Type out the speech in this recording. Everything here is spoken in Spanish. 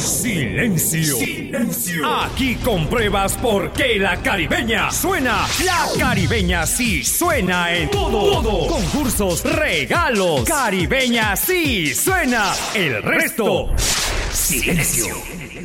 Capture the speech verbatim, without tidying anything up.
Silencio. Silencio. Aquí compruebas por qué la caribeña suena. La caribeña sí suena en todo. todo. Concursos, regalos. Caribeña sí suena. El resto, silencio.